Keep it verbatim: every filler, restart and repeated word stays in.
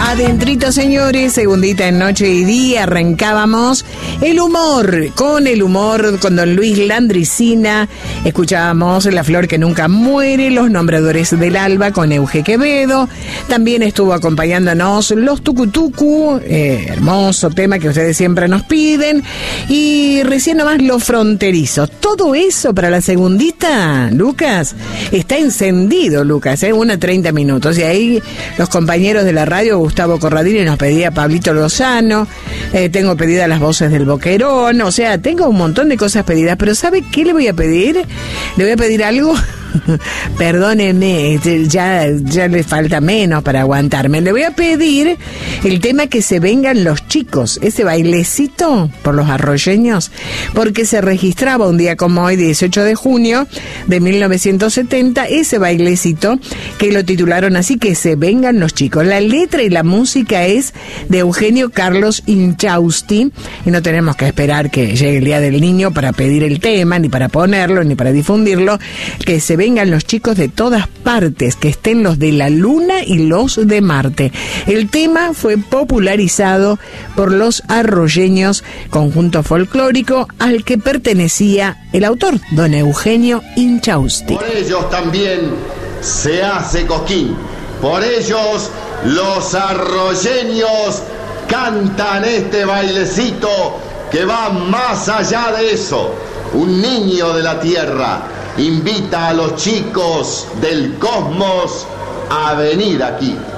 Adentrito, señores, segundita en Noche y Día, arrancábamos el humor, con el humor, con don Luis Landricina, escuchábamos La Flor que Nunca Muere, Los Nombradores del Alba con Euge Quevedo, también estuvo acompañándonos Los Tucutucu, eh, hermoso tema que ustedes siempre nos piden, y recién nomás Los Fronterizos. Todo eso para la segundita, Lucas, está encendido, Lucas, ¿eh? Una treinta minutos, y ahí los compañeros de la radio, Gustavo Corradini nos pedía Pablito Lozano, eh, tengo pedidas las voces del Boquerón, o sea, tengo un montón de cosas pedidas, pero ¿sabe qué le voy a pedir? Le voy a pedir algo, perdónenme, ya, ya le falta menos para aguantarme, le voy a pedir el tema Que Se Vengan los Chicos, ese bailecito por los arroyeños, porque se registraba un día como hoy, dieciocho de junio de mil novecientos setenta, ese bailecito que lo titularon así, Que Se Vengan los Chicos. La letra y la música es de Eugenio Carlos Inchausti, y no tenemos que esperar que llegue el Día del Niño para pedir el tema, ni para ponerlo, ni para difundirlo. Que se vengan los chicos de todas partes, que estén los de la Luna y los de Marte. El tema fue popularizado por los arroyeños, conjunto folclórico al que pertenecía el autor, don Eugenio Inchausti. Por ellos también se hace Cosquín, por ellos los arroyeños cantan este bailecito que va más allá de eso. Un niño de la tierra invita a los chicos del cosmos a venir aquí.